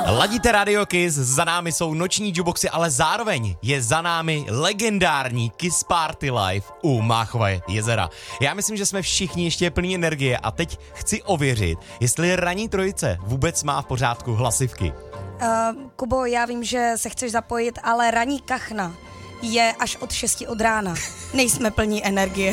Ladíte Radio Kiss, za námi jsou noční juboxy, ale zároveň je za námi legendární Kiss Party Live u Máchova jezera. Já myslím, že jsme všichni ještě plní energie a teď chci ověřit, jestli ranní trojice vůbec má v pořádku hlasivky. Kubo, já vím, že se chceš zapojit, ale ranní kachna je až od 6 od rána. Nejsme plní energie.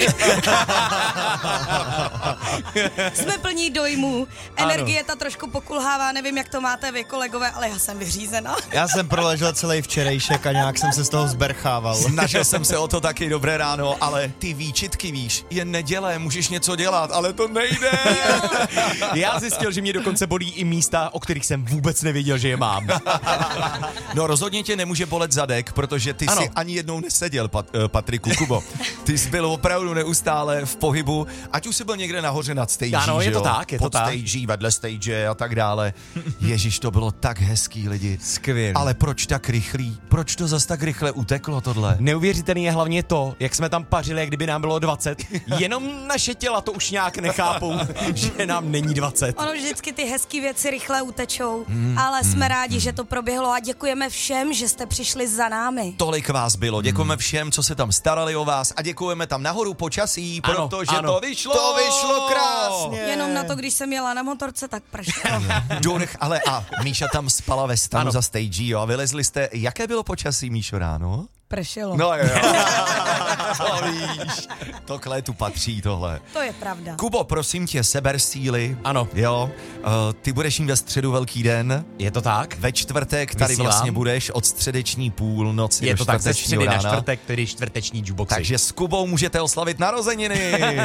Jsme plní dojmů. Energie ta trošku pokulhává, nevím, jak to máte vy, kolegové, ale já jsem vyřízená. Já jsem proležel celý včerejšek a nějak jsem se z toho zberchával. Snažil jsem se o to taky, dobré ráno, ale ty výčitky, víš, je neděle, můžeš něco dělat, ale to nejde. Já zjistil, že mě dokonce bolí i místa, o kterých jsem vůbec nevěděl, že je mám. No rozhodně tě nemůže bolet zadek, protože ty jsi ani jednou neseděl, Patriku, Kubo. Ty jsi byl opravdu neustále v pohybu, ať už jsi byl někde nahoře nad stage, ano, je to tak, je to pod tak. stage, vedle stage a tak dále. Ježíš, to bylo tak hezký, lidi. Skvělý. Ale proč tak rychlý? Proč to zas tak rychle uteklo tohle? Neuvěřitelný je hlavně to, jak jsme tam pařili, jak kdyby nám bylo 20. Jenom naše těla to už nějak nechápou, že nám není 20. Ono vždycky ty hezký věci rychle utečou, ale jsme rádi, že to proběhlo a děkujeme všem, že jste přišli za námi. Tolik vás bylo. Děkujeme všem, co se tam starali o vás a děkujeme tam nahoru počasí, protože to vyšlo. To vyšlo krásně. Jenom na to, když jsem jela na motorce, tak pršelo. Durch, ale a Míša tam spala ve stanu za stage, jo, a vylezli jste. Jaké bylo počasí, Míšo, ráno? Pršelo. No jo. To víš, to k létu patří tohle. To je pravda. Kubo, prosím tě, seber síly. Ano. Jo, ty budeš mít ve středu velký den. Je to tak? Ve čtvrtek tady Vysílám. vlastně budeš od středeční půlnoci Je do to tak, ze čtvrtečního středy na rána. čtvrtek, tedy čtvrteční juboxy. Takže s Kubou můžete oslavit narozeniny.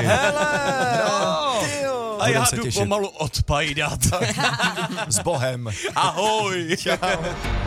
A já budem se jdu těšit. pomalu odpajdat. S Bohem. Ahoj. Čau.